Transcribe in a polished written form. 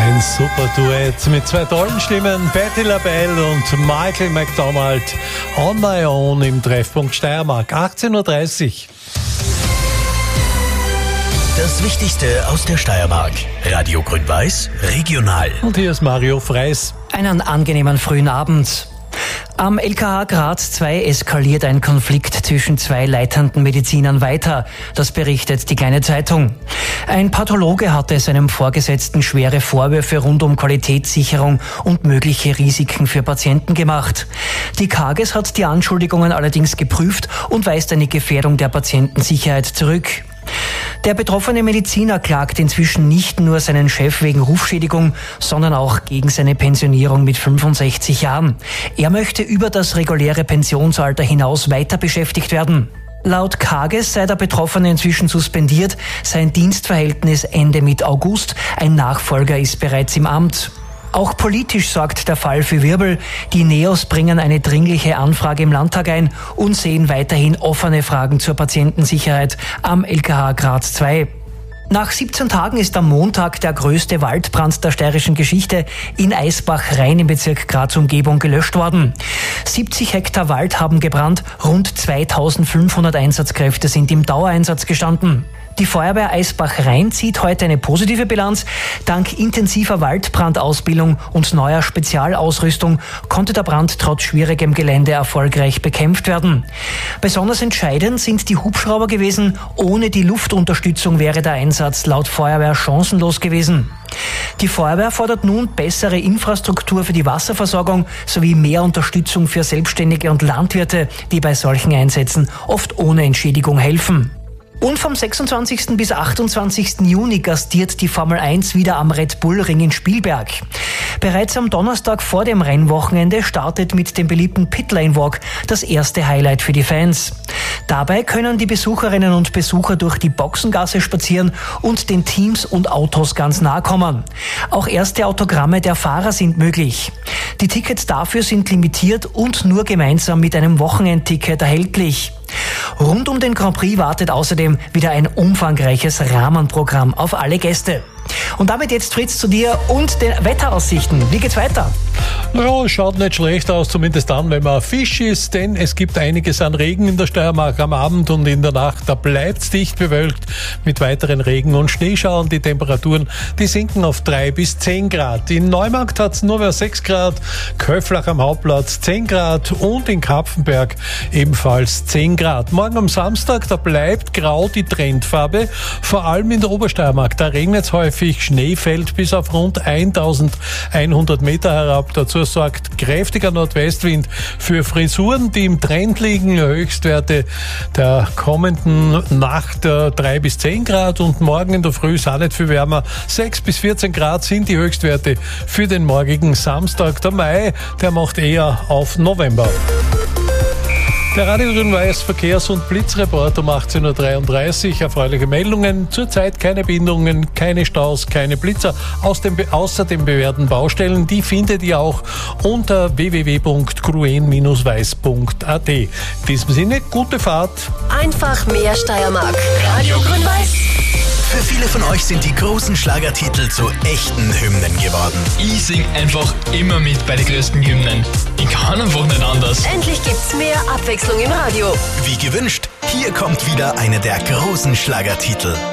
Ein super Duett mit zwei tollen Stimmen, Patti LaBelle und Michael McDonald, On My Own im Treffpunkt Steiermark, 18.30 Uhr. Das Wichtigste aus der Steiermark. Radio Grün-Weiß, regional. Und hier ist Mario Freis. Einen angenehmen frühen Abend. Am LKH Graz 2 eskaliert ein Konflikt zwischen zwei leitenden Medizinern weiter. Das berichtet die Kleine Zeitung. Ein Pathologe hatte seinem Vorgesetzten schwere Vorwürfe rund um Qualitätssicherung und mögliche Risiken für Patienten gemacht. Die Kages hat die Anschuldigungen allerdings geprüft und weist eine Gefährdung der Patientensicherheit zurück. Der betroffene Mediziner klagt inzwischen nicht nur seinen Chef wegen Rufschädigung, sondern auch gegen seine Pensionierung mit 65 Jahren. Er möchte über das reguläre Pensionsalter hinaus weiter beschäftigt werden. Laut Kages sei der Betroffene inzwischen suspendiert, sein Dienstverhältnis ende mit August, ein Nachfolger ist bereits im Amt. Auch politisch sorgt der Fall für Wirbel. Die NEOS bringen eine dringliche Anfrage im Landtag ein und sehen weiterhin offene Fragen zur Patientensicherheit am LKH Graz 2. Nach 17 Tagen ist am Montag der größte Waldbrand der steirischen Geschichte in Eisbach-Rhein im Bezirk Graz-Umgebung gelöscht worden. 70 Hektar Wald haben gebrannt, rund 2500 Einsatzkräfte sind im Dauereinsatz gestanden. Die Feuerwehr Eisbach-Rhein zieht heute eine positive Bilanz. Dank intensiver Waldbrandausbildung und neuer Spezialausrüstung konnte der Brand trotz schwierigem Gelände erfolgreich bekämpft werden. Besonders entscheidend sind die Hubschrauber gewesen. Ohne die Luftunterstützung wäre der Einsatz laut Feuerwehr chancenlos gewesen. Die Feuerwehr fordert nun bessere Infrastruktur für die Wasserversorgung sowie mehr Unterstützung für Selbstständige und Landwirte, die bei solchen Einsätzen oft ohne Entschädigung helfen. Und vom 26. bis 28. Juni gastiert die Formel 1 wieder am Red Bull Ring in Spielberg. Bereits am Donnerstag vor dem Rennwochenende startet mit dem beliebten Pitlane Walk das erste Highlight für die Fans. Dabei können die Besucherinnen und Besucher durch die Boxengasse spazieren und den Teams und Autos ganz nahe kommen. Auch erste Autogramme der Fahrer sind möglich. Die Tickets dafür sind limitiert und nur gemeinsam mit einem Wochenendticket erhältlich. Rund um den Grand Prix wartet außerdem wieder ein umfangreiches Rahmenprogramm auf alle Gäste. Und damit jetzt Fritz zu dir und den Wetteraussichten. Wie geht's weiter? Naja, schaut nicht schlecht aus, zumindest dann, wenn man Fisch ist, denn es gibt einiges an Regen in der Steiermark am Abend und in der Nacht. Da bleibt's dicht bewölkt mit weiteren Regen- und Schneeschauern. Die Temperaturen, die sinken auf 3 bis 10 Grad. In Neumarkt hat's nur mehr 6 Grad, Köflach am Hauptplatz 10 Grad und in Kapfenberg ebenfalls 10 Grad. Morgen am Samstag, da bleibt grau die Trendfarbe, vor allem in der Obersteiermark. Da regnet's häufig, Schnee fällt bis auf rund 1100 Meter herab. Dazu sorgt kräftiger Nordwestwind für Frisuren, die im Trend liegen. Höchstwerte der kommenden Nacht 3 bis 10 Grad und morgen in der Früh ist auch nicht viel wärmer. 6 bis 14 Grad sind die Höchstwerte für den morgigen Samstag. Der Mai, der macht eher auf November. Der Radio Grün-Weiß Verkehrs- und Blitzreport um 18.33 Uhr. Erfreuliche Meldungen. Zurzeit keine Bindungen, keine Staus, keine Blitzer. Außer den bewährten Baustellen, die findet ihr auch unter www.gruen-weiß.at. In diesem Sinne, gute Fahrt. Einfach mehr Steiermark. Radio Grün-Weiß. Für viele von euch sind die großen Schlagertitel zu echten Hymnen geworden. Ich sing einfach immer mit bei den größten Hymnen. Ich kann einfach nicht anders. Endlich gibt's mehr Abwechslung im Radio. Wie gewünscht, hier kommt wieder eine der großen Schlagertitel.